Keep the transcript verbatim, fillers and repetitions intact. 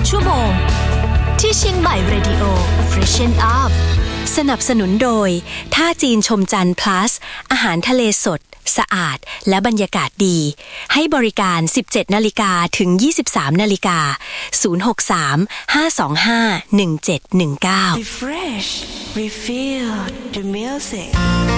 ชั่วโมงที่เชียงใหม่ Radio Freshen Up สนับสนุนโดยท่าจีนชมจันทร์ plus อาหารทะเลสดสะอาดและบรรยากาศดีให้บริการ สิบเจ็ดนาฬิกา ถึง ยี่สิบสามนาฬิกา ศูนย์ หก สาม ห้า สอง ห้า หนึ่ง เจ็ด หนึ่ง เก้า Refresh Refill the music